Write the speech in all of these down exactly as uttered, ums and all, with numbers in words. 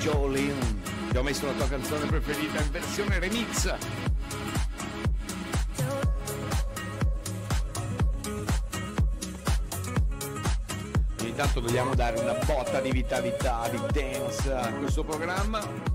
Jolene. Ti ho messo la tua canzone preferita in versione remix. Ogni tanto vogliamo dare una botta di vitalità, di dance a questo programma.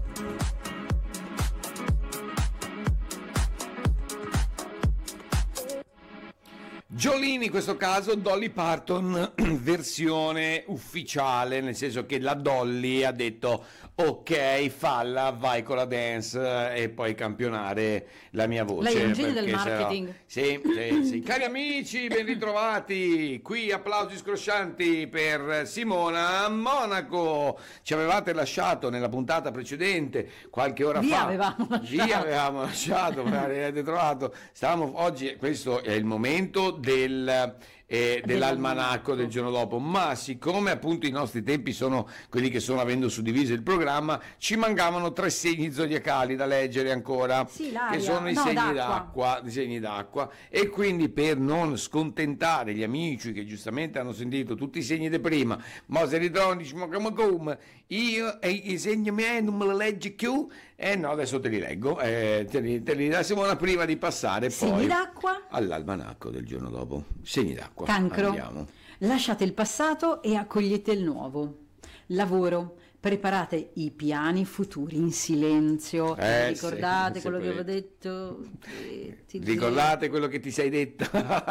Jolene, in questo caso Dolly Parton versione ufficiale, nel senso che la Dolly ha detto ok, falla, vai con la dance e poi campionare la mia voce. Lei è un genio del marketing. No, sì, sì, sì. Cari amici, ben ritrovati. Qui applausi scroscianti per Simona Monaco. Ci avevate lasciato nella puntata precedente qualche ora Via fa. avevamo lasciato. Via avevamo lasciato, avete trovato. Stavamo oggi, questo è il momento del eh, dell'almanacco del giorno dopo, ma siccome appunto i nostri tempi sono quelli che sono, avendo suddiviso il programma, ci mancavano tre segni zodiacali da leggere ancora, sì, che sono i no, segni d'acqua. d'acqua, i segni d'acqua, e quindi per non scontentare gli amici che giustamente hanno sentito tutti i segni di prima, ma si ritrovano, dice, ma come, come io e i segni miei non me li leggi più? Eh no, adesso te li leggo, eh, te li, te li dà Simona prima di passare segni poi d'acqua all'almanacco del giorno dopo. Segni d'acqua. Cancro. Andiamo. Lasciate il passato e accogliete il nuovo. Lavoro. Preparate i piani futuri in silenzio. Eh, Ricordate sì, quello che sempre. avevo detto? Eh, ti- Ricordate quello che ti sei detto?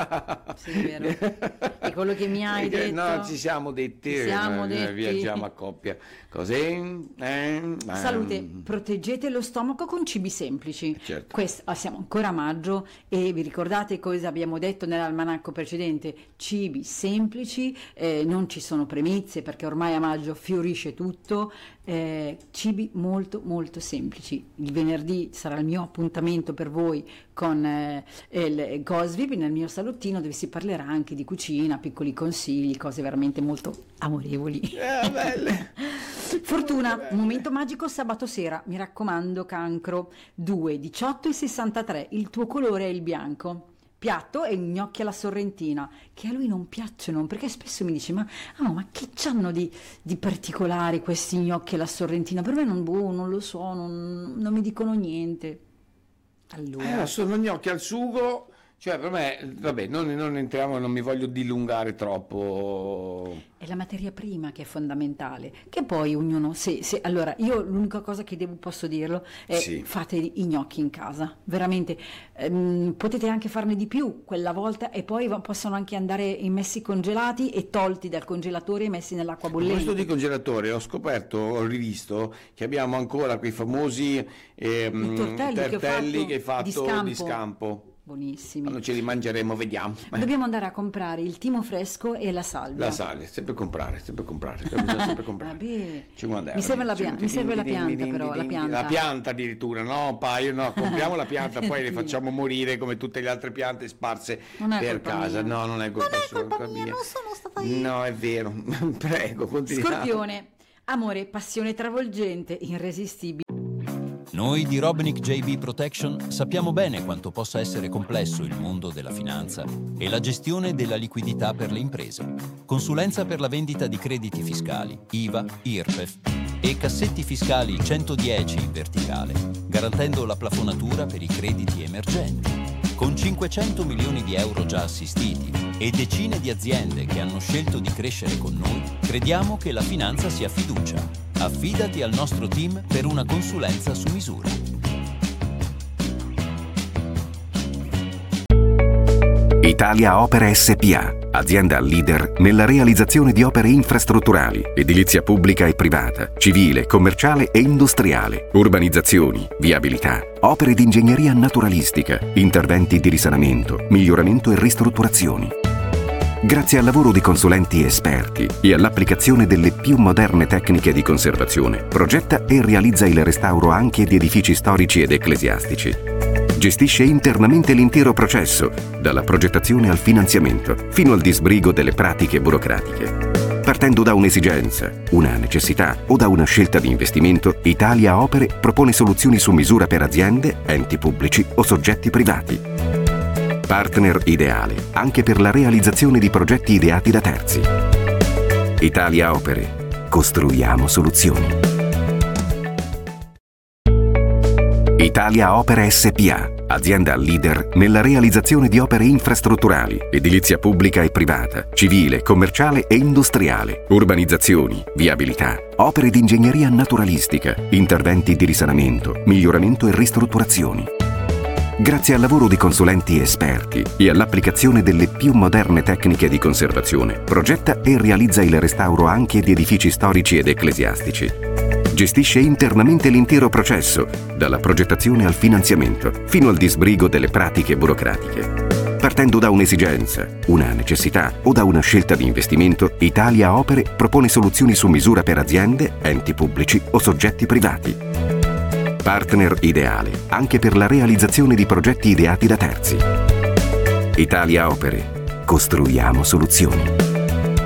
Sì, è vero. E quello che mi hai Eh, detto? No, ci siamo detti, Ci siamo eh, detti. viaggiamo a coppia. Così? Eh, Salute, ehm, proteggete lo stomaco con cibi semplici. Certo. Questo, ah, siamo ancora a maggio e vi ricordate cosa abbiamo detto nell'almanacco precedente? Cibi semplici, eh, non ci sono premizie perché ormai a maggio fiorisce tutto, eh, cibi molto molto semplici. Il venerdì sarà il mio appuntamento per voi con eh, il Gosvip nel mio salottino, dove si parlerà anche di cucina, piccoli consigli, cose veramente molto amorevoli. Eh, belle. Fortuna, momento magico sabato sera, mi raccomando, Cancro. Due, diciotto e sessantatré, il tuo colore è il bianco. Piatto e gnocchi alla sorrentina, che a lui non piacciono, perché spesso mi dice ma, ah, ma che c'hanno di, di particolari questi gnocchi alla sorrentina? Per me non, boh, non lo so, non, non mi dicono niente. Allora, Eh, sono gnocchi al sugo, cioè per me, vabbè, non, non entriamo, non mi voglio dilungare troppo. è la materia prima che è fondamentale, che poi ognuno, se, se, allora io l'unica cosa che devo, posso dirlo, è Sì. fate i gnocchi in casa, veramente, ehm, potete anche farne di più quella volta e poi va- possono anche andare immessi congelati e tolti dal congelatore e messi nell'acqua A proposito bollente. di congelatore, ho scoperto, ho rivisto che abbiamo ancora quei famosi ehm, I tortelli che ho tortelli fatto che hai fatto di di scampo. scampo. Buonissimi. Quando ce li mangeremo, vediamo. Dobbiamo andare a comprare il timo fresco e la salvia. La sale, sempre comprare, sempre comprare, bisogna sempre comprare. Vabbè. cinquanta Mi serve euro. la pia- mi serve la pianta però, la pianta. La pianta addirittura, no, paio, no, compriamo la pianta, poi le facciamo morire come tutte le altre piante sparse Non è per colpa casa. mia. No, non è colpa Non è sua, colpa mia, non sono stata io. No, è vero. Prego, continuiamo. Scorpione, amore, passione travolgente, irresistibile. Noi di Robinic J B Protection sappiamo bene quanto possa essere complesso il mondo della finanza e la gestione della liquidità per le imprese. Consulenza per la vendita di crediti fiscali, I V A, I R P E F e cassetti fiscali centodieci in verticale, garantendo la plafonatura per i crediti emergenti. Con cinquecento milioni di euro già assistiti e decine di aziende che hanno scelto di crescere con noi, crediamo che la finanza sia fiducia. Affidati al nostro team per una consulenza su misura. Italia Opere S P A, azienda leader nella realizzazione di opere infrastrutturali, edilizia pubblica e privata, civile, commerciale e industriale, urbanizzazioni, viabilità, opere di ingegneria naturalistica, interventi di risanamento, miglioramento e ristrutturazioni. Grazie al lavoro di consulenti esperti e all'applicazione delle più moderne tecniche di conservazione, progetta e realizza il restauro anche di edifici storici ed ecclesiastici. Gestisce internamente l'intero processo, dalla progettazione al finanziamento, fino al disbrigo delle pratiche burocratiche. Partendo da un'esigenza, una necessità o da una scelta di investimento, Italia Opere propone soluzioni su misura per aziende, enti pubblici o soggetti privati. Partner ideale anche per la realizzazione di progetti ideati da terzi. Italia Opere. Costruiamo soluzioni. Italia Opere S P A, azienda leader nella realizzazione di opere infrastrutturali, edilizia pubblica e privata, civile, commerciale e industriale, urbanizzazioni, viabilità, opere di ingegneria naturalistica, interventi di risanamento, miglioramento e ristrutturazioni. Grazie al lavoro di consulenti esperti e all'applicazione delle più moderne tecniche di conservazione, progetta e realizza il restauro anche di edifici storici ed ecclesiastici. Gestisce internamente l'intero processo, dalla progettazione al finanziamento, fino al disbrigo delle pratiche burocratiche. Partendo da un'esigenza, una necessità o da una scelta di investimento, Italia Opere propone soluzioni su misura per aziende, enti pubblici o soggetti privati. Partner ideale anche per la realizzazione di progetti ideati da terzi. Italia Opere. Costruiamo soluzioni.